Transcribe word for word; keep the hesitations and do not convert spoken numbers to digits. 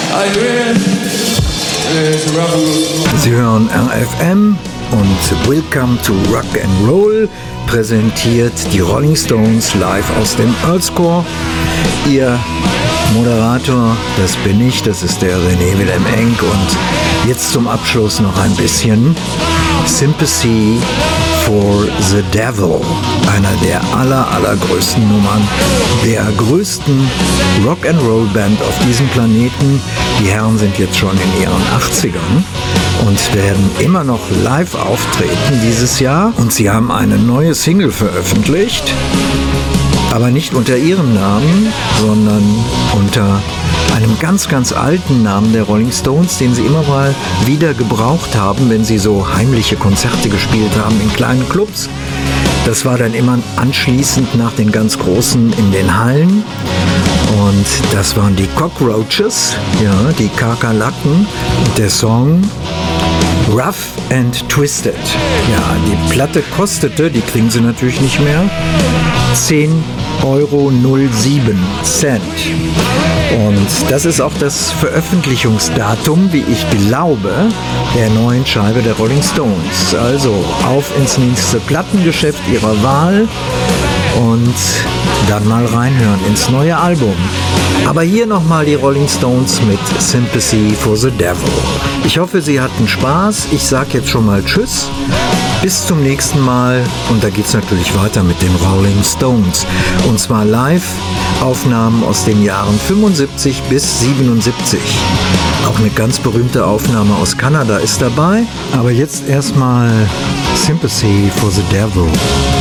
Sie hören R F M und Welcome to Rock and Roll präsentiert die Rolling Stones live aus dem Earls Core. Ihr Moderator, das bin ich, das ist der René Wilhelm Enck, und jetzt zum Abschluss noch ein bisschen Sympathy for the Devil, einer der aller, allergrößten Nummern der größten Rock'n'Roll-Band auf diesem Planeten. Die Herren sind jetzt schon in ihren achtzigern und werden immer noch live auftreten dieses Jahr. Und sie haben eine neue Single veröffentlicht, aber nicht unter ihrem Namen, sondern unter einem ganz, ganz alten Namen der Rolling Stones, den sie immer mal wieder gebraucht haben, wenn sie so heimliche Konzerte gespielt haben in kleinen Clubs. Das war dann immer anschließend nach den ganz Großen in den Hallen. Und das waren die Cockroaches, ja, die Kakerlaken. Und der Song Rough and Twisted. Ja, die Platte kostete, die kriegen sie natürlich nicht mehr, zehn Euro null sieben Cent. Und das ist auch das Veröffentlichungsdatum, wie ich glaube, der neuen Scheibe der Rolling Stones. Also auf ins nächste Plattengeschäft ihrer Wahl und dann mal reinhören ins neue Album. Aber hier nochmal die Rolling Stones mit Sympathy for the Devil. Ich hoffe, Sie hatten Spaß. Ich sage jetzt schon mal Tschüss. Bis zum nächsten Mal. Und da geht es natürlich weiter mit den Rolling Stones. Und zwar Live-Aufnahmen aus den Jahren fünfundsiebzig bis siebenundsiebzig. Auch eine ganz berühmte Aufnahme aus Kanada ist dabei. Aber jetzt erstmal Sympathy for the Devil.